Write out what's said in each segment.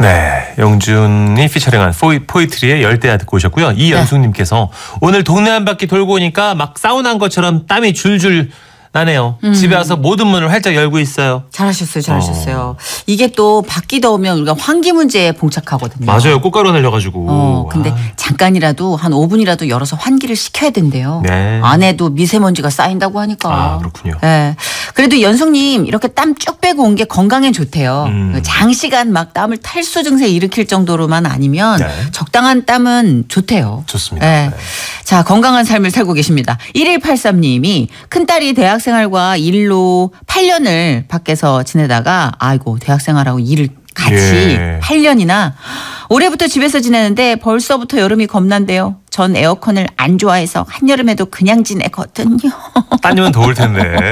네, 영준이 피처링한 포이트리의 열대야 듣고 오셨고요. 이연숙님께서 오늘 동네 한 바퀴 돌고 오니까 막 사우나한 것처럼 땀이 줄줄 나네요. 집에 와서 모든 문을 활짝 열고 있어요. 잘하셨어요. 이게 또 밖이 더우면 우리가 환기 문제에 봉착하거든요. 맞아요. 꽃가루 날려가지고. 근데 잠깐이라도 한 5분이라도 열어서 환기를 시켜야 된대요. 네. 안에도 미세먼지가 쌓인다고 하니까. 아, 그렇군요. 네. 그래도 연숙님 이렇게 땀 쭉 빼고 온 게 건강에 좋대요. 장시간 막 땀을 탈수 증세 일으킬 정도로만 아니면 네. 적당한 땀은 좋대요. 좋습니다. 네. 네. 자, 건강한 삶을 살고 계십니다. 1183님이 큰딸이 대학생활과 일로 8년을 밖에서 지내다가 아이고 대학생활하고 일을 같이 8년이나 올해부터 집에서 지내는데 벌써부터 여름이 겁난데요. 전 에어컨을 안 좋아해서 한여름에도 그냥 지내거든요. 따님은 더울 텐데.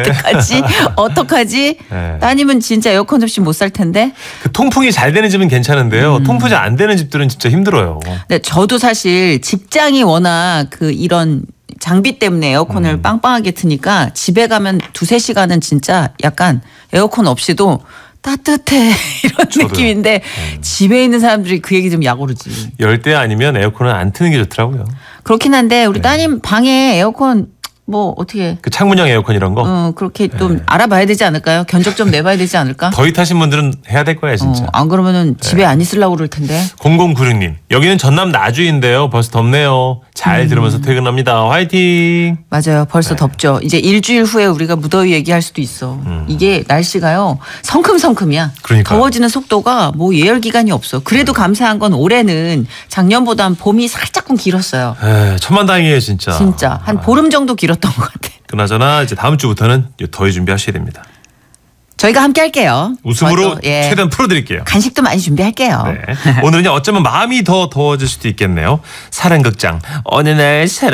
어떡하지? 네. 따님은 진짜 에어컨 없이 못 살 텐데. 그 통풍이 잘 되는 집은 괜찮은데요. 통풍이 안 되는 집들은 진짜 힘들어요. 네, 저도 사실 직장이 워낙 이런 장비 때문에 에어컨을 빵빵하게 트니까 집에 가면 2-3시간은 진짜 약간 에어컨 없이도 따뜻해 이런 저도요. 느낌인데 집에 있는 사람들이 그 얘기 좀 약오르지. 열대 아니면 에어컨은 안 트는 게 좋더라고요. 그렇긴 한데 우리 따님 방에 에어컨 뭐 어떻게 그 창문형 에어컨 이런 거. 그렇게 좀 알아봐야 되지 않을까요? 견적 좀 내봐야 되지 않을까? 더위 타신 분들은 해야 될 거예요 진짜. 안 그러면은 집에 안 있으려고 그럴 텐데. 0096님 여기는 전남 나주인데요. 벌써 덥네요. 잘 들으면서 퇴근합니다. 화이팅. 맞아요. 벌써 덥죠. 이제 일주일 후에 우리가 무더위 얘기할 수도 있어. 이게 날씨가요. 성큼성큼이야. 그러니까요. 더워지는 속도가 뭐 예열 기간이 없어. 그래도 감사한 건 올해는 작년보다 봄이 살짝은 길었어요. 천만다행이에요 진짜. 진짜 한 보름 정도 길었던 것 같아. 그나저나 이제 다음 주부터는 더위 준비하셔야 됩니다. 저희가 함께 할게요. 웃음으로 저도, 최대한 풀어드릴게요. 간식도 많이 준비할게요. 네. 오늘은요 어쩌면 마음이 더 더워질 수도 있겠네요. 사랑극장 어느 날 사랑